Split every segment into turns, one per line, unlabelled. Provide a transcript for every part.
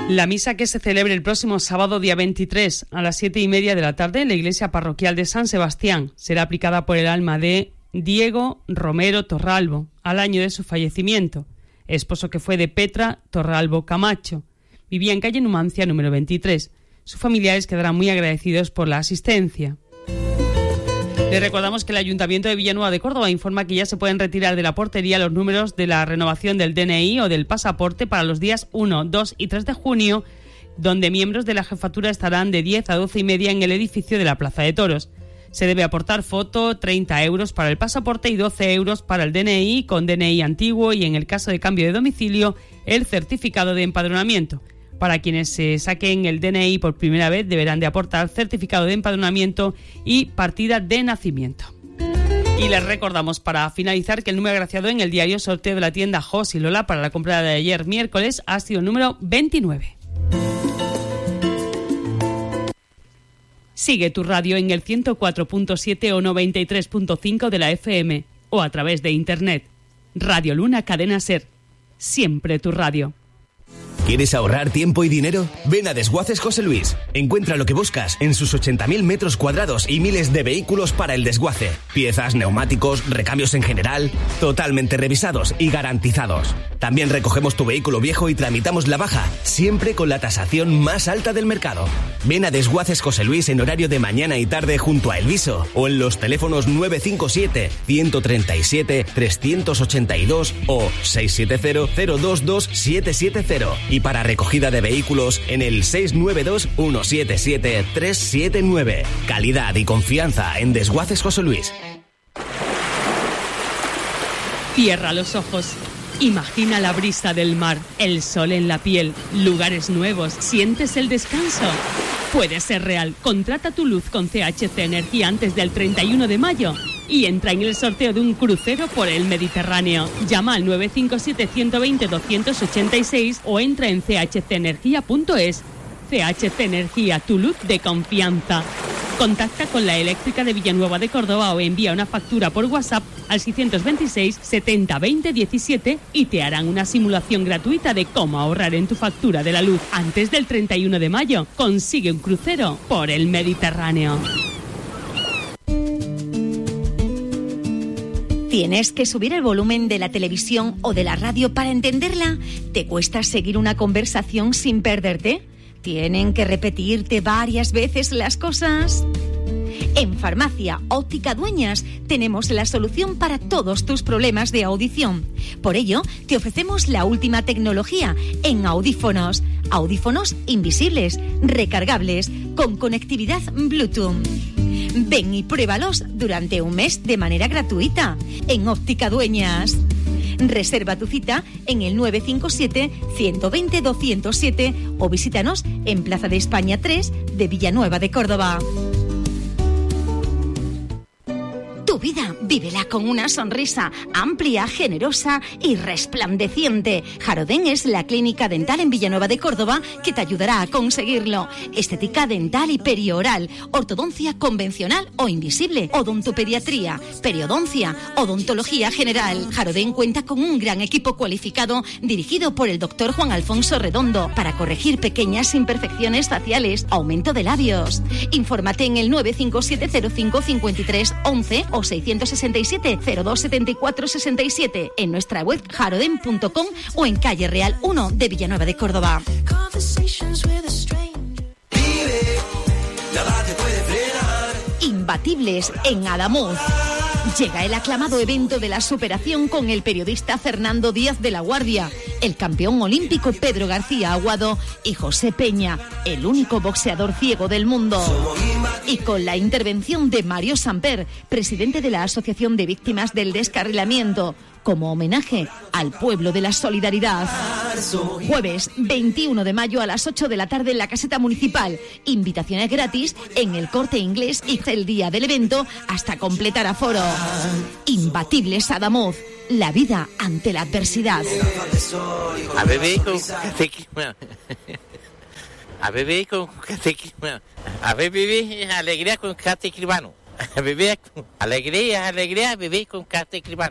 La misa que se celebre el próximo sábado día 23 a las 7:30 de la tarde en la iglesia parroquial de San Sebastián será aplicada por el alma de Diego Romero Torralbo al año de su fallecimiento, esposo que fue de Petra Torralbo Camacho. Vivía en calle Numancia número 23. Sus familiares quedarán muy agradecidos por la asistencia. Les recordamos que el Ayuntamiento de Villanueva de Córdoba informa que ya se pueden retirar de la portería los números de la renovación del DNI o del pasaporte para los días 1, 2 y 3 de junio, donde miembros de la jefatura estarán de 10 a 12:30 en el edificio de la Plaza de Toros. Se debe aportar foto, 30 euros para el pasaporte y 12 euros para el DNI con DNI antiguo y, en el caso de cambio de domicilio, el certificado de empadronamiento. Para quienes se saquen el DNI por primera vez deberán de aportar certificado de empadronamiento y partida de nacimiento. Y les recordamos para finalizar que el número agraciado en el diario sorteo de la tienda Jos y Lola para la compra de ayer miércoles ha sido el número 29. Sigue tu radio en el 104.7 o 93.5 de la FM o a través de internet. Radio Luna Cadena Ser. Siempre tu radio.
¿Quieres ahorrar tiempo y dinero? Ven a Desguaces José Luis. Encuentra lo que buscas en sus 80.000 metros cuadrados y miles de vehículos para el desguace. Piezas, neumáticos, recambios en general, totalmente revisados y garantizados. También recogemos tu vehículo viejo y tramitamos la baja, siempre con la tasación más alta del mercado. Ven a Desguaces José Luis en horario de mañana y tarde junto a Elviso o en los teléfonos 957 137 382 o 670 022 770. Y para recogida de vehículos en el 692 177 379. Calidad y confianza en Desguaces José Luis.
Cierra los ojos. Imagina la brisa del mar, el sol en la piel, lugares nuevos. ¿Sientes el descanso? Puede ser real. Contrata tu luz con CHC Energía antes del 31 de mayo y entra en el sorteo de un crucero por el Mediterráneo. Llama al 957 120 286 o entra en chcenergia.es. CHC Energía, tu luz de confianza. Contacta con la eléctrica de Villanueva de Córdoba o envía una factura por WhatsApp al 626 70 20 17 y te harán una simulación gratuita de cómo ahorrar en tu factura de la luz antes del 31 de mayo. Consigue un crucero por el Mediterráneo.
¿Tienes que subir el volumen de la televisión o de la radio para entenderla? ¿Te cuesta seguir una conversación sin perderte? ¿Tienen que repetirte varias veces las cosas? En Farmacia Óptica Dueñas tenemos la solución para todos tus problemas de audición. Por ello, te ofrecemos la última tecnología en audífonos. Audífonos invisibles, recargables, con conectividad Bluetooth. Ven y pruébalos durante un mes de manera gratuita en Óptica Dueñas. Reserva tu cita en el 957 120 207 o visítanos en Plaza de España 3 de Villanueva de Córdoba. Tu vida, vívela con una sonrisa amplia, generosa y resplandeciente. Jarodén es la clínica dental en Villanueva de Córdoba que te ayudará a conseguirlo. Estética dental y perioral, ortodoncia convencional o invisible, odontopediatría, periodoncia, odontología general. Jarodén cuenta con un gran equipo cualificado dirigido por el doctor Juan Alfonso Redondo para corregir pequeñas imperfecciones faciales, aumento de labios. Infórmate en el 957 05 53 11 o 667 02 74 67 en nuestra web jaroden.com o en calle Real 1 de Villanueva de Córdoba. Imbatibles en Adamuz. Llega el aclamado evento de la superación con el periodista Fernando Díaz de la Guardia, el campeón olímpico Pedro García Aguado y José Peña, el único boxeador ciego del mundo. Y con la intervención de Mario Samper, presidente de la Asociación de Víctimas del Descarrilamiento, como homenaje al pueblo de la solidaridad. Jueves 21 de mayo a las 8 de la tarde en la caseta municipal. Invitaciones gratis en el Corte Inglés y el día del evento hasta completar aforo. Imbatibles Adamuz. La vida ante la adversidad.
A beber con catequismo. A beber con catequismo. A beber alegría con catequismo. A beber alegría, beber con catequismo.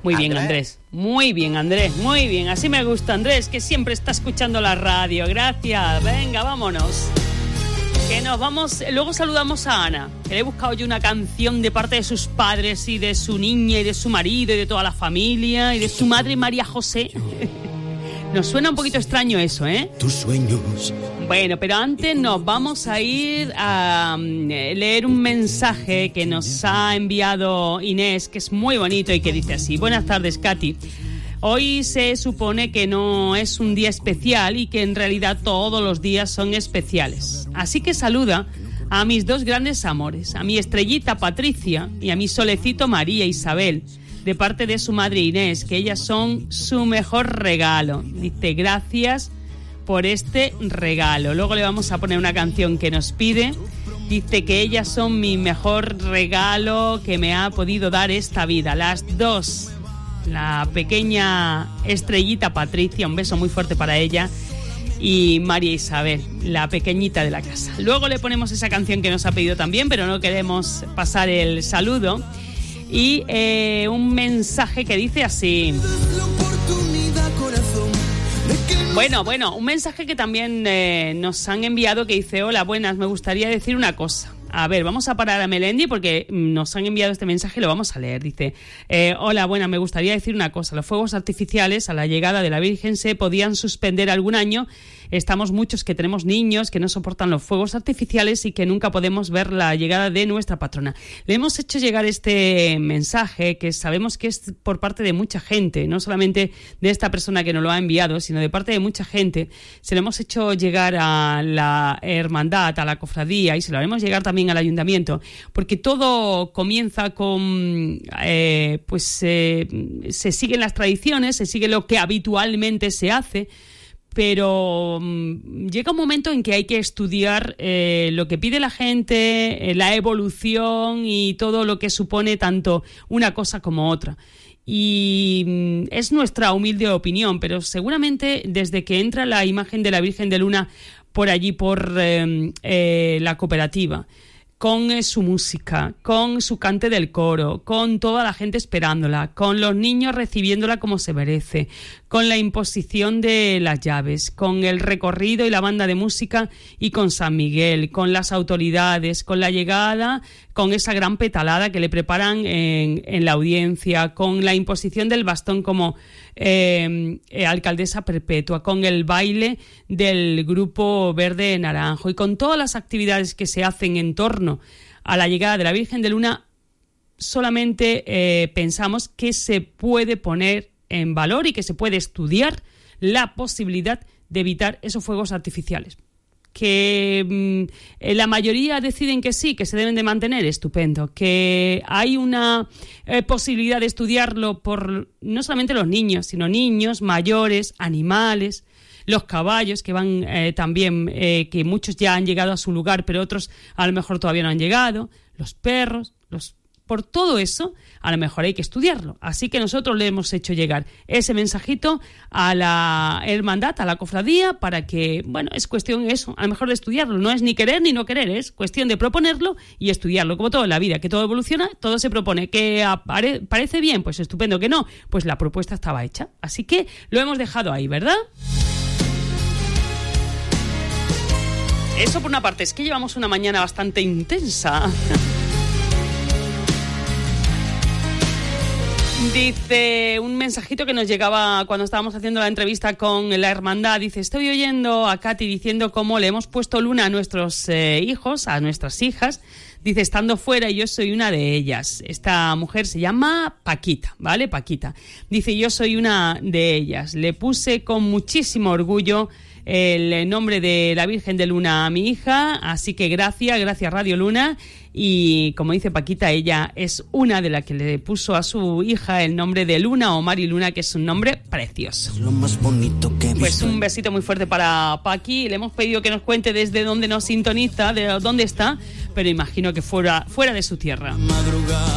Muy bien, Andrés. Muy bien, Andrés. Muy bien. Así me gusta, Andrés, que siempre está escuchando la radio. Gracias. Venga, vámonos. Que nos vamos. Luego saludamos a Ana, que le he buscado yo una canción de parte de sus padres y de su niña y de su marido y de toda la familia y de su madre María José. Nos suena un poquito extraño eso, ¿eh?
Tus sueños.
Bueno, pero antes nos vamos a ir a leer un mensaje que nos ha enviado Inés, que es muy bonito y que dice así: buenas tardes, Katy. Hoy se supone que no es un día especial y que en realidad todos los días son especiales. Así que saluda a mis dos grandes amores, a mi estrellita Patricia y a mi solecito María Isabel, de parte de su madre Inés, que ellas son su mejor regalo. Dice, gracias por este regalo. Luego le vamos a poner una canción que nos pide. Dice que ellas son mi mejor regalo que me ha podido dar esta vida. Las dos. La pequeña estrellita Patricia, un beso muy fuerte para ella, y María Isabel, la pequeñita de la casa. Luego le ponemos esa canción que nos ha pedido también, pero no queremos pasar el saludo. Y un mensaje que dice así. Bueno, un mensaje que también nos han enviado que dice: hola, buenas, me gustaría decir una cosa. A ver, vamos a parar a Melendi porque nos han enviado este mensaje y lo vamos a leer. Dice, hola, buena, me gustaría decir una cosa. Los fuegos artificiales a la llegada de la Virgen se podían suspender algún año. Estamos muchos que tenemos niños que no soportan los fuegos artificiales y que nunca podemos ver la llegada de nuestra patrona. Le hemos hecho llegar este mensaje que sabemos que es por parte de mucha gente, no solamente de esta persona que nos lo ha enviado, sino de parte de mucha gente. Se lo hemos hecho llegar a la hermandad, a la cofradía, y se lo haremos llegar también al ayuntamiento, porque todo comienza con se siguen las tradiciones, se sigue lo que habitualmente se hace, pero llega un momento en que hay que estudiar lo que pide la gente, la evolución y todo lo que supone tanto una cosa como otra. Y es nuestra humilde opinión, pero seguramente desde que entra la imagen de la Virgen de Luna por allí, por la cooperativa, con su música, con su cante del coro, con toda la gente esperándola, con los niños recibiéndola como se merece, con la imposición de las llaves, con el recorrido y la banda de música y con San Miguel, con las autoridades, con la llegada, con esa gran petalada que le preparan en la audiencia, con la imposición del bastón como alcaldesa perpetua, con el baile del grupo verde naranjo y con todas las actividades que se hacen en torno a la llegada de la Virgen de Luna. Solamente pensamos que se puede poner en valor y que se puede estudiar la posibilidad de evitar esos fuegos artificiales. Que la mayoría deciden que sí, que se deben de mantener, estupendo. Que hay una posibilidad de estudiarlo por no solamente los niños, sino niños, mayores, animales, los caballos que van también, que muchos ya han llegado a su lugar, pero otros a lo mejor todavía no han llegado, los perros, por todo eso, a lo mejor hay que estudiarlo. Así que nosotros le hemos hecho llegar ese mensajito a la hermandad, a la cofradía, para que, bueno, es cuestión eso, a lo mejor de estudiarlo. No es ni querer ni no querer, es cuestión de proponerlo y estudiarlo. Como todo en la vida, que todo evoluciona, todo se propone. ¿Que parece bien? Pues estupendo. ¿Que no? Pues la propuesta estaba hecha. Así que lo hemos dejado ahí, ¿verdad? Eso por una parte, es que llevamos una mañana bastante intensa. Dice un mensajito que nos llegaba cuando estábamos haciendo la entrevista con la hermandad. Dice, estoy oyendo a Katy diciendo cómo le hemos puesto luna a nuestros hijos, a nuestras hijas. Dice, estando fuera, y yo soy una de ellas. Esta mujer se llama Paquita, ¿vale? Paquita. Dice, yo soy una de ellas. Le puse con muchísimo orgullo el nombre de la Virgen de Luna a mi hija, así que gracias Radio Luna. Y como dice Paquita, ella es una de las que le puso a su hija el nombre de Luna o Mari Luna, que es un nombre precioso.
Es lo más bonito que he visto.
Pues un besito muy fuerte para Paqui. Le hemos pedido que nos cuente desde dónde nos sintoniza, de dónde está, pero imagino que fuera de su tierra.